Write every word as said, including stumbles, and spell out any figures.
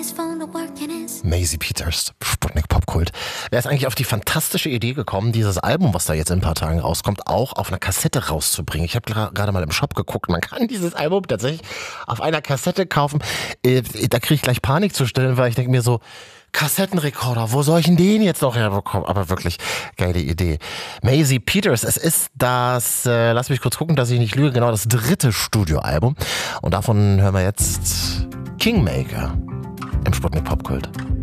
Maisie Peters, Sputnik Popkult. Wer ist eigentlich auf die fantastische Idee gekommen, dieses Album, was da jetzt in ein paar Tagen rauskommt, auch auf einer Kassette rauszubringen? Ich habe gerade mal im Shop geguckt, man kann dieses Album tatsächlich auf einer Kassette kaufen. Äh, da kriege ich gleich Panik zu stellen, weil ich denke mir so, Kassettenrekorder, wo soll ich denn den jetzt noch herbekommen? Aber wirklich geile Idee. Maisie Peters, es ist das, äh, lass mich kurz gucken, dass ich nicht lüge, genau das dritte Studioalbum. Und davon hören wir jetzt Kingmaker im Sputnik Popkult.